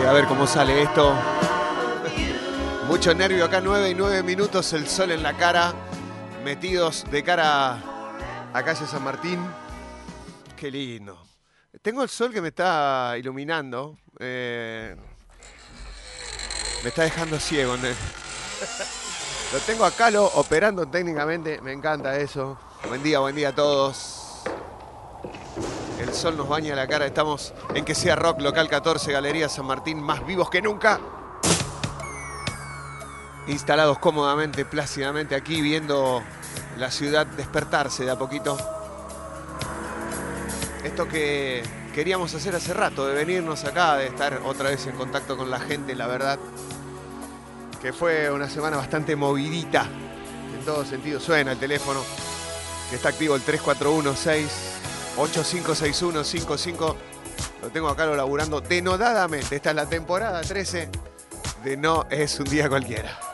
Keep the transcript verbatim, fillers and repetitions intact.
Ay, a ver cómo sale esto. Mucho nervio acá, nueve y nueve minutos, el sol en la cara, metidos de cara a calle San Martín. Qué lindo. Tengo el sol que me está iluminando. Eh, me está dejando ciego. ¿No? Lo tengo acá lo, operando técnicamente. Me encanta eso. Buen día, buen día a todos. El sol nos baña la cara. Estamos en Que Sea Rock, local catorce, Galería San Martín, más vivos que nunca. Instalados cómodamente, plácidamente aquí, viendo la ciudad despertarse de a poquito. Esto que queríamos hacer hace rato, de venirnos acá, de estar otra vez en contacto con la gente, la verdad. Que fue una semana bastante movidita. En todo sentido, suena el teléfono, que está activo el tres cuatro uno seis ocho cinco seis uno cinco cinco. Lo tengo acá lo laburando denodadamente. Esta es la temporada trece de No es un día cualquiera.